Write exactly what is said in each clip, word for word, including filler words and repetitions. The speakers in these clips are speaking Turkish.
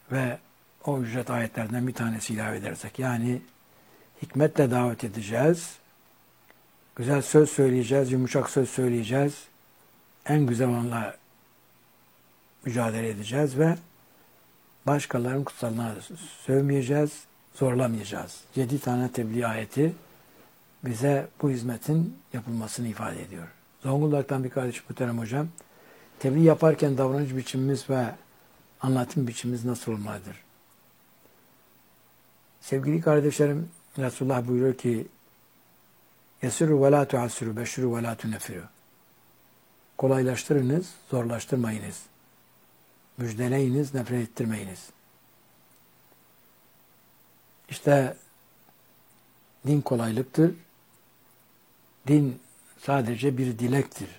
ve o ücret ayetlerden bir tanesi ilave edersek, yani hikmetle davet edeceğiz, güzel söz söyleyeceğiz, yumuşak söz söyleyeceğiz, en güzel onunla mücadele edeceğiz ve başkalarının kutsalına sövmeyeceğiz, zorlamayacağız. Yedi tane tebliğ ayeti bize bu hizmetin yapılmasını ifade ediyor. Zonguldak'tan bir kardeşim, muhterem hocam, tebliğ yaparken davranış biçimimiz ve anlatım biçimimiz nasıl olmalıdır? Sevgili kardeşlerim, Resulullah buyuruyor ki يَسِرُّ وَلَا تُعَسِرُّ بَشِرُّ وَلَا تُنَفِرُ. Kolaylaştırınız, zorlaştırmayınız. Müjdeleyiniz, nefret ettirmeyiniz. İşte din kolaylıktır. Din sadece bir dilektir.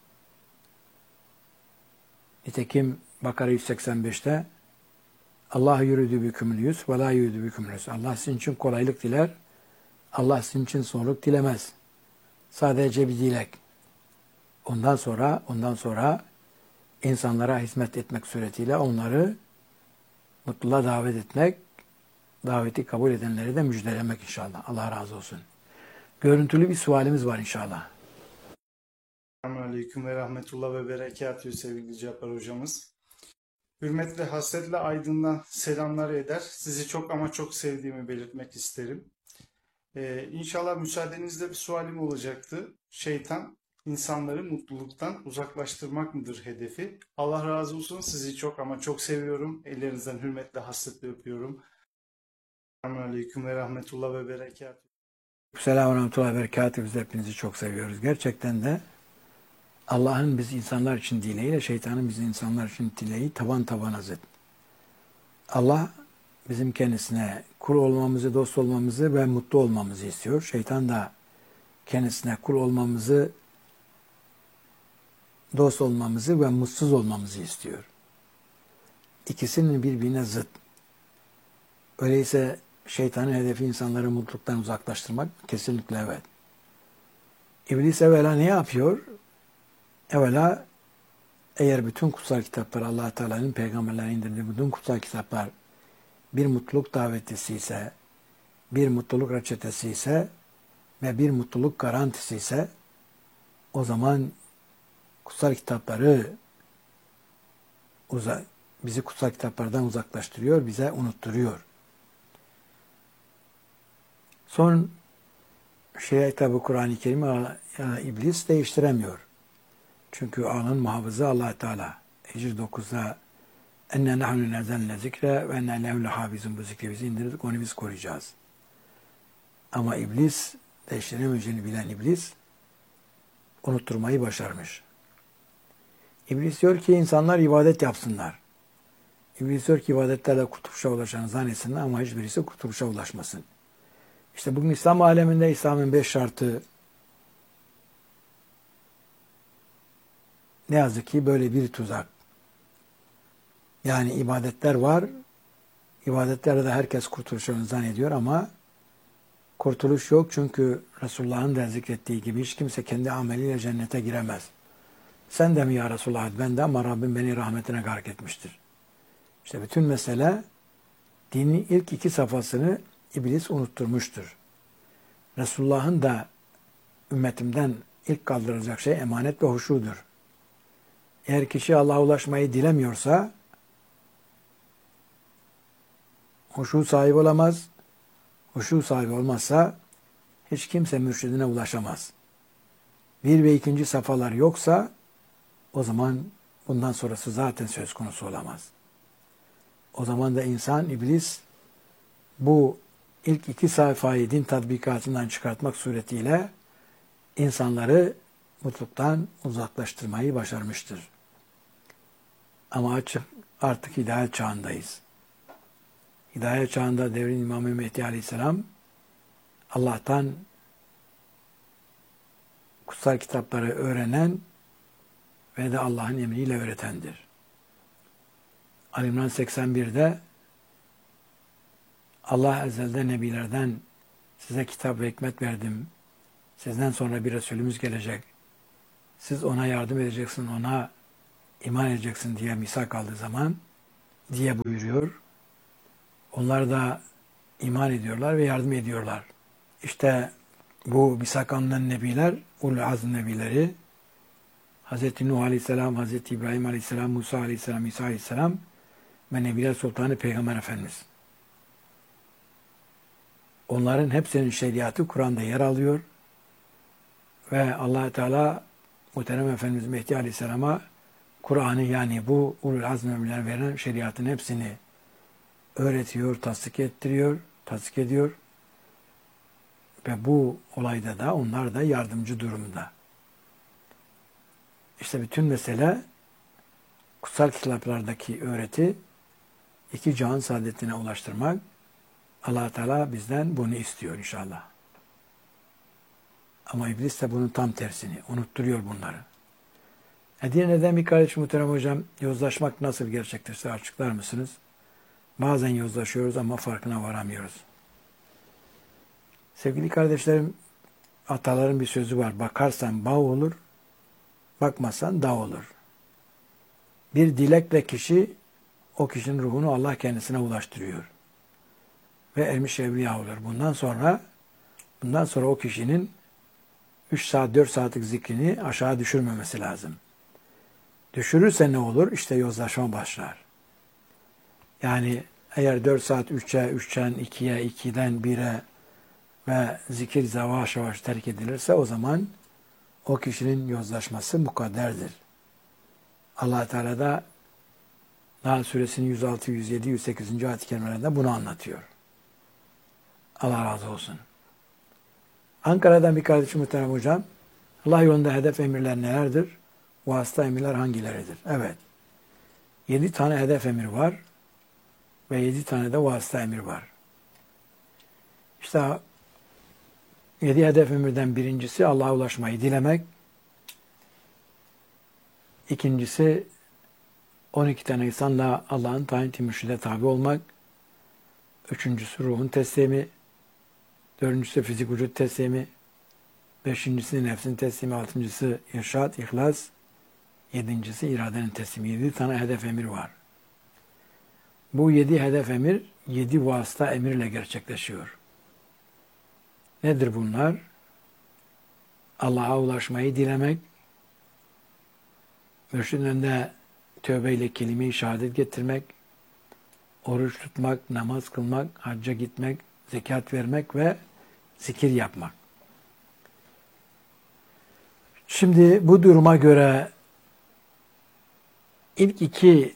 Nitekim Bakara yüz seksen beşte Allah yuridu bikumul yus ve la yuridu bikumul usr. Allah sizin için kolaylık diler. Allah sizin için zorluk dilemez. Sadece bir dilek. Ondan sonra ondan sonra insanlara hizmet etmek suretiyle onları mutluluğa davet etmek, daveti kabul edenleri de müjdelemek inşallah. Allah razı olsun. Görüntülü bir sualimiz var inşallah. Selamünaleyküm ve rahmetullah ve berekatühü sevgili Cabbar hocamız. Hürmetle, hasretle Aydın'dan selamlar eder. Sizi çok ama çok sevdiğimi belirtmek isterim. Ee, İnşallah müsaadenizle bir sualim olacaktı. Şeytan insanları mutluluktan uzaklaştırmak mıdır hedefi? Allah razı olsun. Sizi çok ama çok seviyorum. Ellerinizden hürmetle, hasretle öpüyorum. Selamünaleyküm ve rahmetullah ve berekatühü. Selamun Rahmetullah ve Berekatühü. Biz hepinizi çok seviyoruz. Gerçekten de Allah'ın biz insanlar için dileğiyle şeytanın biz insanlar için dileği taban tabana zıt. Allah bizim kendisine kul olmamızı, dost olmamızı ve mutlu olmamızı istiyor. Şeytan da kendisine kul olmamızı, dost olmamızı ve mutsuz olmamızı istiyor. İkisinin birbirine zıt. Öyleyse şeytanın hedefi insanları mutluluktan uzaklaştırmak, kesinlikle evet. İblis evvela ne yapıyor? Evvela eğer bütün kutsal kitaplar, Allah Teala'nın peygamberlerine indirdiği bütün kutsal kitaplar bir mutluluk davetisi ise, bir mutluluk reçetesi ise ve bir mutluluk garantisi ise, o zaman kutsal kitapları uza, bizi kutsal kitaplardan uzaklaştırıyor, bize unutturuyor. Son şeriat kitabı Kur'an-ı Kerim'i iblis değiştiremiyor. Çünkü anın muhafızı Allah Teala. Hicr dokuzda enne nahnu nezelne zikre ve enne lehu lehafizun, bu zikri biz indirdik, onu biz koruyacağız. Ama iblis, değiştiremeyeceğini bilen iblis unutturmayı başarmış. İblis diyor ki insanlar ibadet yapsınlar. İblis diyor ki ibadetlerle kurtuluşa ulaşan zannetsinler ama hiçbirisi kurtuluşa ulaşmasın. İşte bugün İslam aleminde İslam'ın beş şartı ne yazık ki böyle bir tuzak. Yani ibadetler var, ibadetlerde de herkes kurtuluşunu zannediyor ama kurtuluş yok, çünkü Resulullah'ın da zikrettiği gibi hiç kimse kendi ameliyle cennete giremez. Sen de mi ya Resulullah? Ben de, ama Rabbim beni rahmetine gark etmiştir. İşte bütün mesele dinin ilk iki safhasını iblis unutturmuştur. Resulullah'ın da ümmetimden ilk kaldırılacak şey emanet ve huşudur. Eğer kişi Allah'a ulaşmayı dilemiyorsa huşu sahibi olamaz. Huşu sahibi olmazsa hiç kimse mürşidine ulaşamaz. Bir ve ikinci safhalar yoksa o zaman bundan sonrası zaten söz konusu olamaz. O zaman da insan, iblis bu ilk iki sayfayı din tatbikatından çıkartmak suretiyle insanları mutluluktan uzaklaştırmayı başarmıştır. Ama açık, artık hidayet çağındayız. Hidayet çağında devrin İmam Mehdi Aleyhisselam Allah'tan kutsal kitapları öğrenen ve de Allah'ın emriyle öğretendir. Ali İmran seksen birde Allah ezelden nebilerden size kitap ve hikmet verdim. Sizden sonra bir Resulümüz gelecek. Siz ona yardım edeceksin, ona iman edeceksin diye misak aldığı zaman diye buyuruyor. Onlar da iman ediyorlar ve yardım ediyorlar. İşte bu misak alınan nebiler, ulul azm nebileri, Hazreti Nuh Aleyhisselam, Hazreti İbrahim Aleyhisselam, Musa Aleyhisselam, İsa Aleyhisselam ve Nebiler Sultanı Peygamber Efendimiz. Onların hepsinin şeriatı Kur'an'da yer alıyor ve Allah Teala Muhterem Efendimiz Mehdi Aleyhisselam'a Kur'an'ı, yani bu ulul azm nebiler veren şeriatın hepsini öğretiyor, tasdik ettiriyor, tasdik ediyor. Ve bu olayda da onlar da yardımcı durumda. İşte bütün mesele kutsal kitaplardaki öğreti iki cihan saadetine ulaştırmak. Allah Teala bizden bunu istiyor inşallah. Ama iblis de bunun tam tersini unutturuyor bunları. Edirne'den bir kardeş muhterem hocam, yozlaşmak nasıl gerçekleşir açıklar mısınız? Bazen yozlaşıyoruz ama farkına varamıyoruz. Sevgili kardeşlerim, ataların bir sözü var. Bakarsan bağ olur, bakmazsan dağ olur. Bir dilekle kişi, o kişinin ruhunu Allah kendisine ulaştırıyor. Ve ermiş evliya olur. Bundan sonra bundan sonra o kişinin üç saat, dört saatlik zikrini aşağı düşürmemesi lazım. Düşürürse ne olur? İşte yozlaşma başlar. Yani eğer dört saat üçe, üçten ikiye, ikiden bire ve zikir yavaş yavaş terk edilirse o zaman o kişinin yozlaşması mukadderdir. Allah Teala da Nahl Suresinin yüz altı, yüz yedi, yüz sekiz. ayet-i kerimelerinde bunu anlatıyor. Allah razı olsun. Ankara'dan bir kardeşim muhterem hocam, Allah yolunda hedef emirler nelerdir? Vasıta emirler hangileridir? Evet. Yedi tane hedef emir var ve yedi tane de vasıta emir var. İşte yedi hedef emirden birincisi Allah'a ulaşmayı dilemek. İkincisi on iki tane insanla Allah'ın tayin-i mürşide tabi olmak. Üçüncüsü ruhun teslimi. Dördüncüsü fizik vücut teslimi. Beşincisi nefsin teslimi. Altıncısı irşad, ihlas. Yedincisi iradenin teslimi. Yedi tane hedef emir var. Bu yedi hedef emir, yedi vasıta emirle gerçekleşiyor. Nedir bunlar? Allah'a ulaşmayı dilemek, mürşidin önünde tövbeyle kelime-i şehadet getirmek, oruç tutmak, namaz kılmak, hacca gitmek, zekat vermek ve zikir yapmak. Şimdi bu duruma göre ilk iki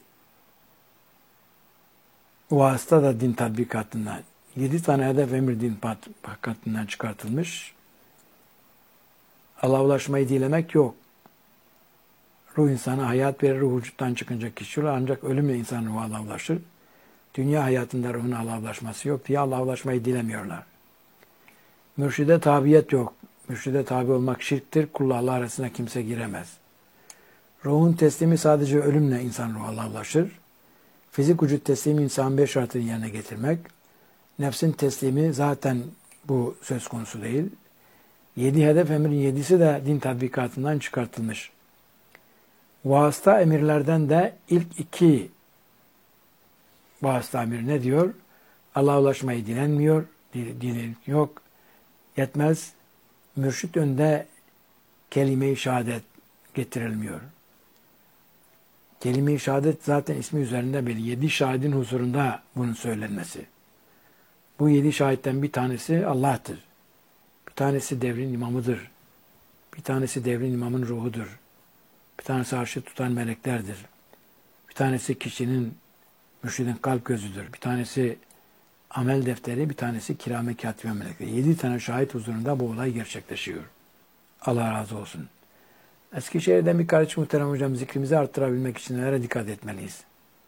vasıta da din tatbikatından, yedi tane hedef emir din tatbikatından çıkartılmış. Allah'a ulaşmayı dilemek yok. Ruh insana hayat verir, ruh vücuttan çıkınca kişi olur. Ancak ölümle insan ruhu Allah'a ulaşır. Dünya hayatında ruhun Allah'a ulaşması yok diye Allah'a ulaşmayı dilemiyorlar. Mürşide tabiyet yok. Mürşide tabi olmak şirktir. Kulla Allah arasına kimse giremez. Ruhun teslimi sadece ölümle insan ruhu Allah'a ulaşır. Fizik vücut teslimi insanın beş şartını yerine getirmek. Nefsin teslimi zaten bu söz konusu değil. Yedi hedef emirin yedisi de din tatbikatından çıkartılmış. Vasıta emirlerden de ilk iki vasıta emir ne diyor? Allah'a ulaşmayı dilenmiyor, dilenik yok, yetmez. Mürşit önünde kelime-i şehadet getirilmiyor. Kelime-i şehadet zaten ismi üzerinde belli. Yedi şahidin huzurunda bunun söylenmesi. Bu yedi şahitten bir tanesi Allah'tır. Bir tanesi devrin imamıdır. Bir tanesi devrin imamın ruhudur. Bir tanesi arşı tutan meleklerdir. Bir tanesi kişinin, mürşidin kalp gözüdür. Bir tanesi amel defteri, bir tanesi kirame katibe melekleri. Yedi tane şahit huzurunda bu olay gerçekleşiyor. Allah razı olsun. Eskişehir'den bir kardeşim muhterem hocam, zikrimizi arttırabilmek için nelere dikkat etmeliyiz?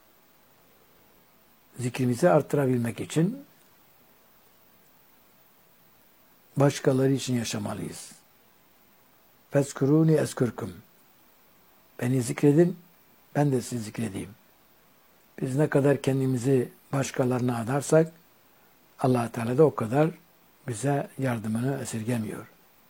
Zikrimizi arttırabilmek için başkaları için yaşamalıyız. Fezkuruni eskurkum. Beni zikredin, ben de sizi zikredeyim. Biz ne kadar kendimizi başkalarına adarsak, Allah Teala da o kadar bize yardımını esirgemiyor.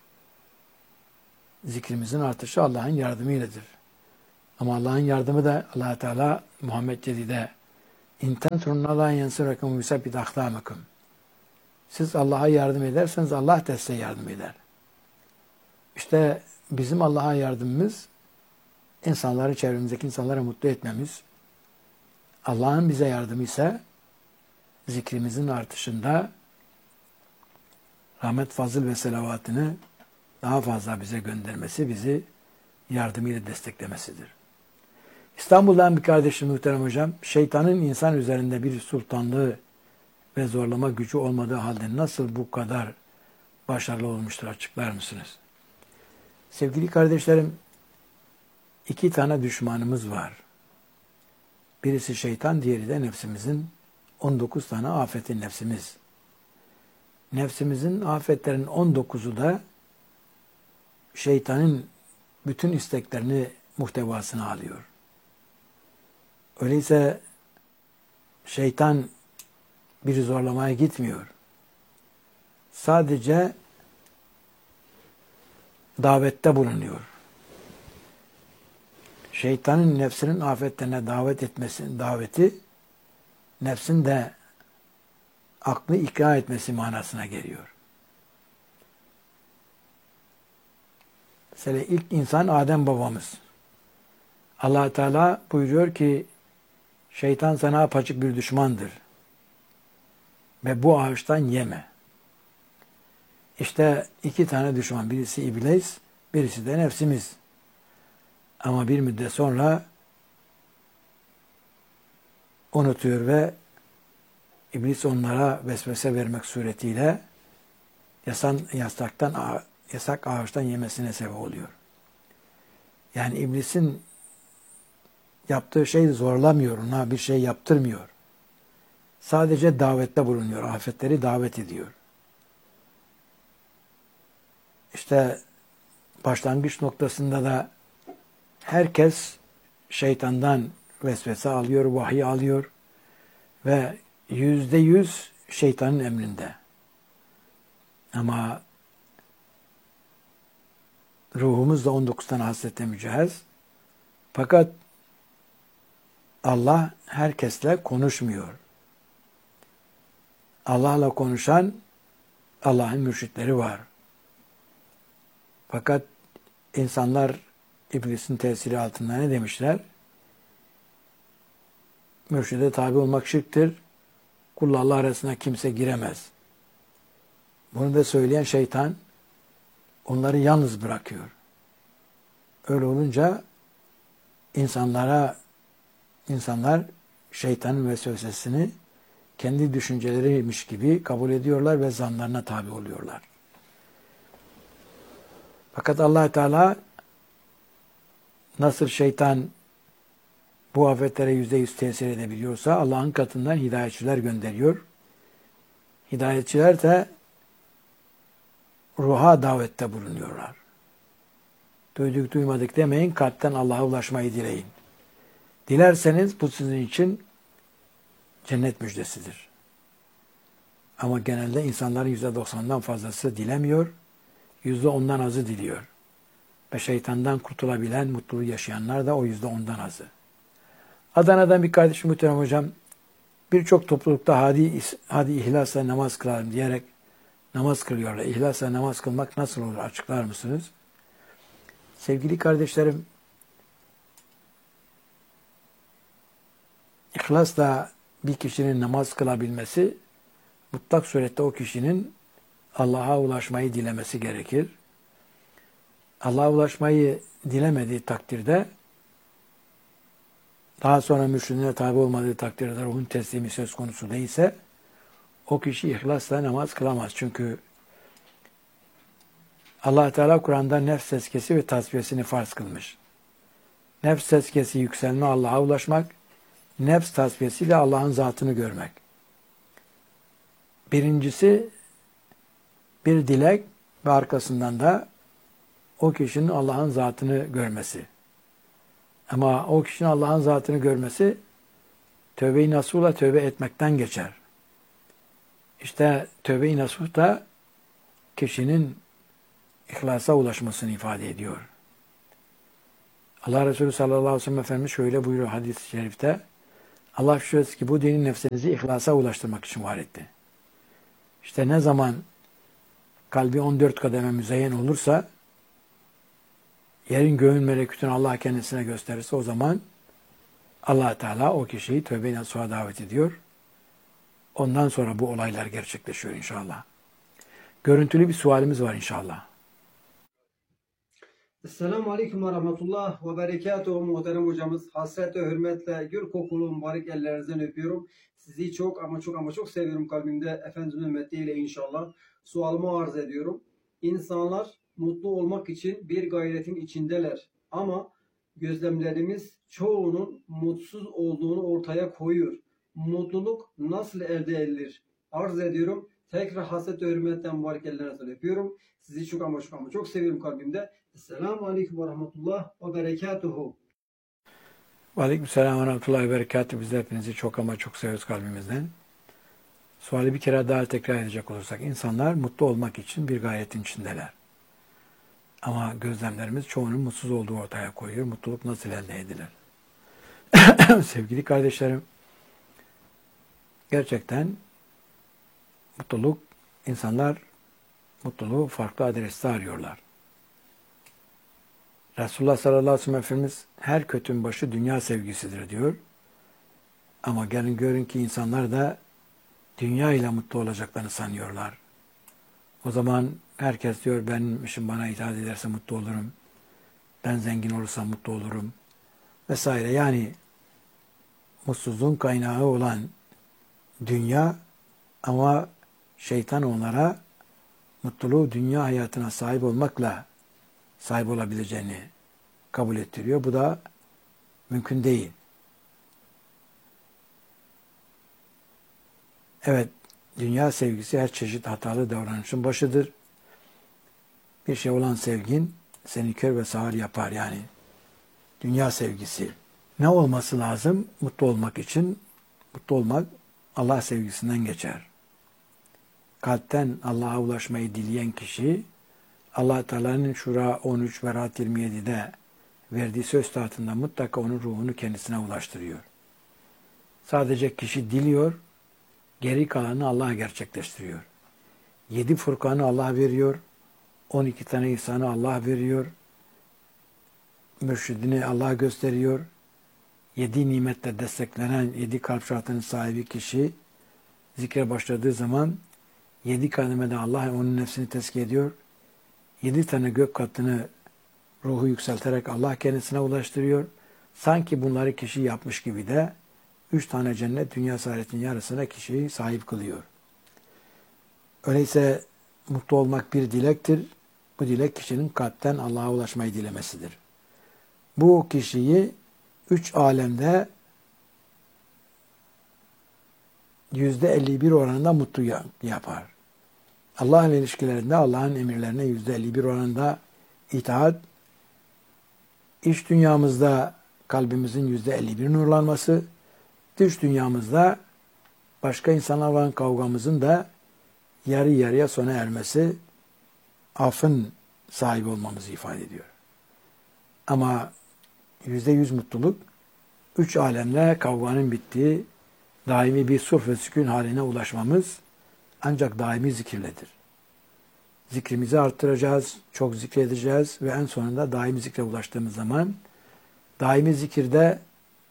Zikrimizin artışı Allah'ın yardımıyladır. Ama Allah'ın yardımı da Allah Teala Muhammed Cedid'e İn tensurunallah yansurakum ve yusabbit akdamakum. Siz Allah'a yardım ederseniz Allah da size yardım eder. İşte bizim Allah'a yardımımız insanları, çevremizdeki insanları mutlu etmemiz. Allah'ın bize yardımı ise zikrimizin artışında rahmet, fazıl ve selavatını daha fazla bize göndermesi, bizi yardımıyla desteklemesidir. İstanbul'dan bir kardeşim muhterem hocam, şeytanın insan üzerinde bir sultanlığı ve zorlama gücü olmadığı halde nasıl bu kadar başarılı olmuştur, açıklar mısınız? Sevgili kardeşlerim, iki tane düşmanımız var. Birisi şeytan, diğeri de nefsimizin on dokuz tane afeti nefsimiz. Nefsimizin afetlerinin on dokuzu da şeytanın bütün isteklerini muhtevasına alıyor. Öyleyse şeytan bir zorlamaya gitmiyor. Sadece davette bulunuyor. Şeytanın nefsinin afetlerine davet etmesi, daveti nefsin de aklı ikna etmesi manasına geliyor. Mesela ilk insan Adem babamız. Allah Teala buyuruyor ki şeytan sana apaçık bir düşmandır. Ve bu ağaçtan yeme. İşte iki tane düşman. Birisi iblis, birisi de nefsimiz. Ama bir müddet sonra unutuyor ve iblis onlara vesvese vermek suretiyle yasan, yasaktan, yasak ağaçtan yemesine sebep oluyor. Yani iblisin yaptığı şey zorlamıyor, ona bir şey yaptırmıyor. Sadece davette bulunuyor, afetleri davet ediyor. İşte başlangıç noktasında da herkes şeytandan vesvese alıyor, vahiy alıyor ve yüzde yüz şeytanın emrinde. Ama ruhumuz da on dokuz tane hasrete mücehhez. Fakat Allah herkesle konuşmuyor. Allah'la konuşan Allah'ın mürşitleri var. Fakat insanlar iblisin tesiri altında ne demişler? Mürşide tabi olmak şirktir. Kulla Allah arasına kimse giremez. Bunu da söyleyen şeytan onları yalnız bırakıyor. Öyle olunca insanlara insanlar şeytanın vesvesesini kendi düşünceleriymiş gibi kabul ediyorlar ve zanlarına tabi oluyorlar. Fakat Allah Teala nasıl şeytan bu afetlere yüzde yüz tesir edebiliyorsa Allah'ın katından hidayetçiler gönderiyor. Hidayetçiler de ruha davette bulunuyorlar. Duyduk duymadık demeyin, kalpten Allah'a ulaşmayı dileyin. Dilerseniz bu sizin için cennet müjdesidir. Ama genelde insanların yüzde doksandan fazlası dilemiyor, yüzde ondan azı diliyor. Ve şeytandan kurtulabilen, mutluluğu yaşayanlar da o yüzde ondan azı. Adana'dan bir kardeşim muhterem hocam, birçok toplulukta hadi, hadi ihlasla namaz kılalım diyerek namaz kılıyorlar. İhlasla namaz kılmak nasıl olur, açıklar mısınız? Sevgili kardeşlerim, İhlasla bir kişinin namaz kılabilmesi, mutlak surette o kişinin Allah'a ulaşmayı dilemesi gerekir. Allah'a ulaşmayı dilemediği takdirde, daha sonra mürşidine tabi olmadığı takdirde ruhun teslimi söz konusu değilse, o kişi ihlasla namaz kılamaz. Çünkü Allah Teala Kur'an'da nefs tezkiyesi ve tasfiyesini farz kılmış. Nefs tezkiyesi yükselme, Allah'a ulaşmak, nefs tasfiyesiyle Allah'ın zatını görmek. Birincisi bir dilek ve arkasından da o kişinin Allah'ın zatını görmesi. Ama o kişinin Allah'ın zatını görmesi tövbe-i nasuhla tövbe etmekten geçer. İşte tövbe-i nasuh da kişinin ihlasa ulaşmasını ifade ediyor. Allah Resulü sallallahu aleyhi ve sellem Efendimiz şöyle buyuruyor hadis-i şerifte: Allah şüphesiz ki bu dinin nefsinizi ihlasa ulaştırmak için var etti. İşte ne zaman kalbi on dört kademe müzeyyen olursa, yerin göğün melekutunu Allah kendisine gösterirse, o zaman Allah Teala o kişiyi tövbe-i nasuha davet ediyor. Ondan sonra bu olaylar gerçekleşiyor inşallah. Görüntülü bir sualimiz var inşallah. Esselamu Aleyküm ve Rahmetullah ve Berekatuhu muhterem hocamız. Hasretle, hürmetle, gül kokulu mübarek ellerinizden öpüyorum. Sizi çok ama çok ama çok seviyorum kalbimde. Efendimizin ümmetiyle inşallah. Sualımı arz ediyorum. İnsanlar mutlu olmak için bir gayretin içindeler. Ama gözlemlerimiz çoğunun mutsuz olduğunu ortaya koyuyor. Mutluluk nasıl elde edilir? Arz ediyorum. Tekrar hasretle, hürmetle mübarek ellerinizden öpüyorum. Sizi çok ama çok ama çok seviyorum kalbimde. Esselamu Aleyküm ve Rahmetullah ve Berekatuhu. Ve Aleykümselam ve Rahmetullahi ve Berekatuhu. Biz de hepinizi çok ama çok seviyoruz kalbimizden. Suali bir kere daha tekrar edecek olursak, insanlar mutlu olmak için bir gayretin içindeler. Ama gözlemlerimiz çoğunun mutsuz olduğu ortaya koyuyor. Mutluluk nasıl elde edilir? Sevgili kardeşlerim, gerçekten mutluluk, insanlar mutluluğu farklı adreste arıyorlar. Resulullah sallallahu aleyhi ve sellem Efendimiz her kötünün başı dünya sevgisidir diyor. Ama gelin görün ki insanlar da dünya ile mutlu olacaklarını sanıyorlar. O zaman herkes diyor benim işim bana itaat ederse mutlu olurum. Ben zengin olursam mutlu olurum. Vesaire. Yani mutsuzluğun kaynağı olan dünya, ama şeytan onlara mutluluğu dünya hayatına sahip olmakla sahip olabileceğini kabul ettiriyor. Bu da mümkün değil. Evet, dünya sevgisi her çeşit hatalı davranışın başıdır. Bir şey olan sevgin seni kör ve sağır yapar yani. Dünya sevgisi. Ne olması lazım mutlu olmak için? Mutlu olmak Allah sevgisinden geçer. Kalpten Allah'a ulaşmayı dileyen kişi, Allah Teala'nın Şura on üç ve Rahat yirmi yedi'de verdiği söz tahtında mutlaka onun ruhunu kendisine ulaştırıyor. Sadece kişi diliyor, geri kalanı Allah gerçekleştiriyor. Yedi Furkan'ı Allah veriyor, on iki tane ihsanı Allah veriyor, mürşidini Allah gösteriyor. Yedi nimetle desteklenen yedi kalp şartının sahibi kişi zikre başladığı zaman yedi kademede Allah onun nefsini tezkiye ediyor. Yedi tane gök katını ruhu yükselterek Allah kendisine ulaştırıyor. Sanki bunları kişi yapmış gibi de üç tane cennet dünya saadetinin yarısına kişiyi sahip kılıyor. Öyleyse mutlu olmak bir dilektir. Bu dilek kişinin kalpten Allah'a ulaşmayı dilemesidir. Bu kişiyi üç alemde yüzde elli bir oranında mutlu yapar. Allah'ın ilişkilerinde Allah'ın emirlerine yüzde elli bir oranında itaat, iç dünyamızda kalbimizin yüzde elli bir nurlanması, dış dünyamızda başka insanlarla olan kavgamızın da yarı yarıya sona ermesi, affın sahibi olmamızı ifade ediyor. Ama yüzde yüz mutluluk, üç alemle kavganın bittiği daimi bir sulh ve sükun haline ulaşmamız ancak daimi zikirledir. Zikrimizi arttıracağız, çok zikredeceğiz ve en sonunda daimi zikre ulaştığımız zaman daimi zikirde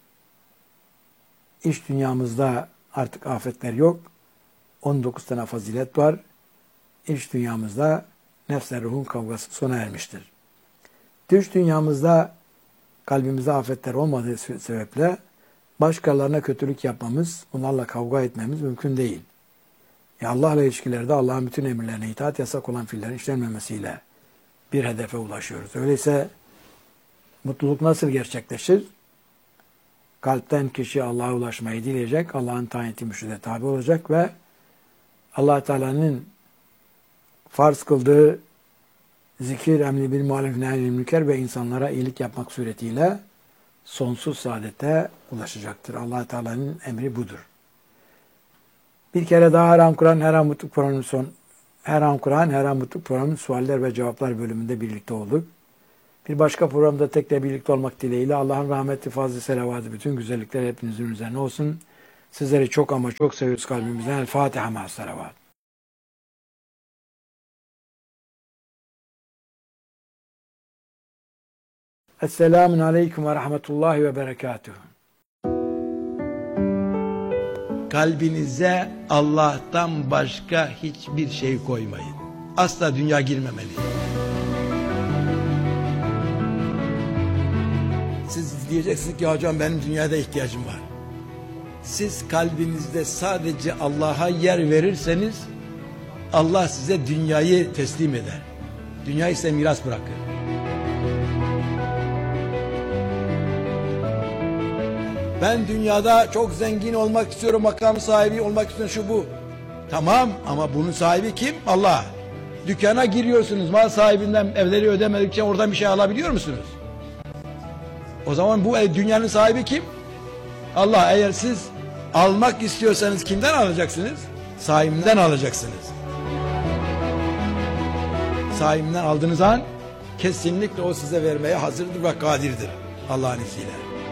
iç dünyamızda artık afetler yok. on dokuz tane fazilet var. İç dünyamızda nefsle ruhun kavgası sona ermiştir. Dış dünyamızda kalbimizde afetler olmadığı sebeple başkalarına kötülük yapmamız, onlarla kavga etmemiz mümkün değil. Ya Allah'la ilişkilerde Allah'ın bütün emirlerine itaat, yasak olan fiillerin işlenmemesiyle bir hedefe ulaşıyoruz. Öyleyse mutluluk nasıl gerçekleşir? Kalpten kişi Allah'a ulaşmayı dileyecek, Allah'ın tayin ettiği mürşide tabi olacak ve Allah Teala'nın farz kıldığı zikir, emri bil maruf, nehy'il münker ve insanlara iyilik yapmak suretiyle sonsuz saadete ulaşacaktır. Allah Teala'nın emri budur. Bir kere daha Her An Kur'an, Her An Mutluluk programının son Her An Kur'an, Her An Mutluluk programının sualler ve cevaplar bölümünde birlikte olduk. Bir başka programda tekrar birlikte olmak dileğiyle Allah'ın rahmeti, fazlı selavatı, bütün güzellikler hepinizin üzerine olsun. Sizleri çok ama çok seviyoruz kalbimizden. El Fatiha ma'as selavat. Esselamun aleyküm ve rahmetullahi ve berekatuhu. Kalbinize Allah'tan başka hiçbir şey koymayın. Asla dünya girmemeli. Siz diyeceksiniz ki hocam benim dünyada ihtiyacım var. Siz kalbinizde sadece Allah'a yer verirseniz Allah size dünyayı teslim eder. Dünyayı size miras bırakır. Ben dünyada çok zengin olmak istiyorum, makam sahibi olmak istiyorum, şu bu. Tamam ama bunun sahibi kim? Allah. Dükkana giriyorsunuz, mal sahibinden evleri ödemedikçe oradan bir şey alabiliyor musunuz? O zaman bu ev, dünyanın sahibi kim? Allah. Eğer siz almak istiyorsanız kimden alacaksınız? Sahibinden alacaksınız. Sahibinden aldığınız an kesinlikle o size vermeye hazırdır ve kadirdir Allah'ın izniyle.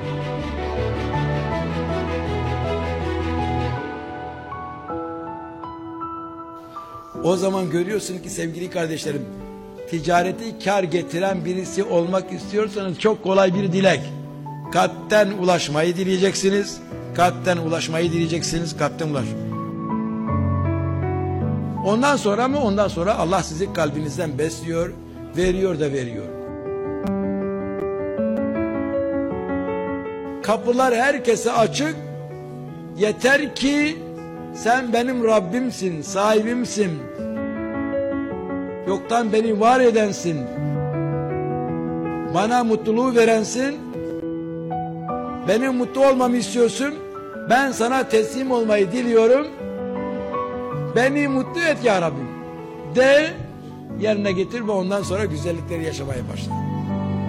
O zaman görüyorsun ki sevgili kardeşlerim, ticareti kar getiren birisi olmak istiyorsanız çok kolay bir dilek. Kalpten ulaşmayı dileyeceksiniz. Kalpten ulaşmayı dileyeceksiniz. Kalpten ulaş. Ondan sonra mı? Ondan sonra Allah sizi kalbinizden besliyor, veriyor da veriyor. Kapılar herkese açık. Yeter ki sen benim Rabbimsin, sahibimsin. Yoktan beni var edensin. Bana mutluluğu verensin. Benim mutlu olmamı istiyorsun. Ben sana teslim olmayı diliyorum. Beni mutlu et ya Rabbim. De, yerine getir ve ondan sonra güzellikleri yaşamaya başla.